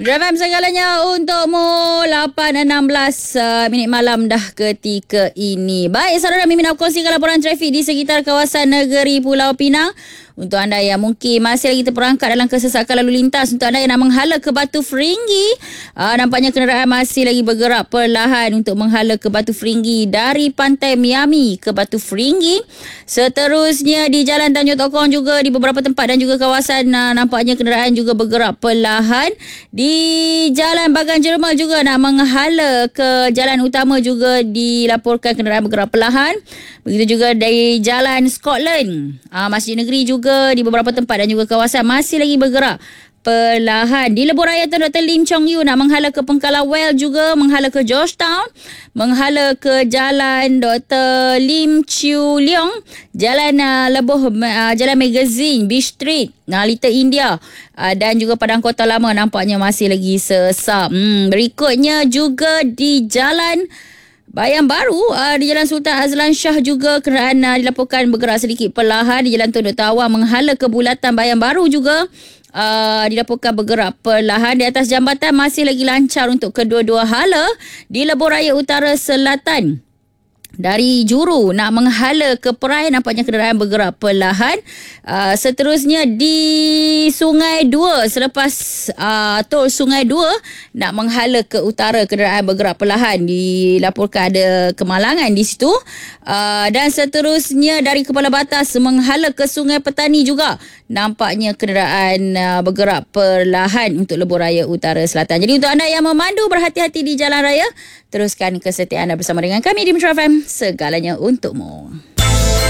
Drive segalanya untukmu. 8.16 minit malam dah ketika ini. Baik, saudara, Mimin nak kongsikan laporan trafik di sekitar kawasan negeri Pulau Pinang. Untuk anda yang mungkin masih lagi terperangkap dalam kesesakan lalu lintas, untuk anda yang nak menghala ke Batu Feringgi, nampaknya kenderaan masih lagi bergerak perlahan untuk menghala ke Batu Feringgi dari Pantai Miami ke Batu Feringgi. Seterusnya di Jalan Tanjung Tokong juga di beberapa tempat dan juga kawasan nampaknya kenderaan juga bergerak perlahan. Di Jalan Bagan Jermal juga nak menghala ke jalan utama juga dilaporkan kenderaan bergerak perlahan. Begitu juga dari Jalan Scotland, Masjid Negeri juga di beberapa tempat dan juga kawasan masih lagi bergerak perlahan. Di Lebuh Raya Tun Dr. Lim Chong Yu nak menghala ke Pengkalau Well juga, menghala ke Georgetown, menghala ke Jalan Dr. Lim Chiu Leong, Jalan Jalan Magazine, Beach Street, Little India, dan juga Padang Kota Lama nampaknya masih lagi sesak. Berikutnya juga di Jalan Bayan Baru, di Jalan Sultan Azlan Shah juga kenderaan dilaporkan bergerak sedikit perlahan. Di Jalan Tun Dr. Awang menghala ke Bulatan Bayan Baru juga dilaporkan bergerak perlahan. Di atas jambatan masih lagi lancar untuk kedua-dua hala. Di Lebuh Raya Utara Selatan, dari Juru nak menghala ke Perai nampaknya kenderaan bergerak perlahan. Seterusnya di Sungai Dua, selepas tol Sungai Dua nak menghala ke utara kenderaan bergerak perlahan. Dilaporkan ada kemalangan di situ. Dan seterusnya dari Kepala Batas menghala ke Sungai Petani juga nampaknya kenderaan bergerak perlahan untuk Lebuh Raya Utara Selatan. Jadi untuk anda yang memandu, berhati-hati di jalan raya. Teruskan kesetiaan anda bersama dengan kami di Metro FM. Segalanya untukmu.